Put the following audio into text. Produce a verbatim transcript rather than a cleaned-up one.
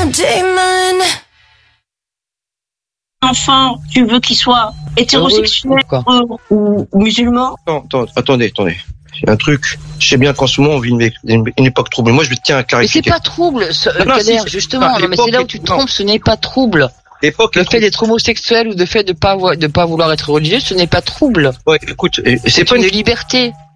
demon. Enfant, tu veux qu'il soit hétérosexuel ou, ou musulman? Non, attends, attendez, attendez. C'est un truc. Je sais bien qu'en ce moment on vit une, une, une époque trouble. Moi, je tiens à clarifier. Mais c'est pas trouble, ce, non, Kader, si, justement. Non, mais c'est là où tu te trompes. Ce n'est pas trouble. L'époque le fait d'être homosexuel ou le fait de pas de pas vouloir être religieux, ce n'est pas trouble. Ouais, écoute, c'est, c'est pas une, une liberté.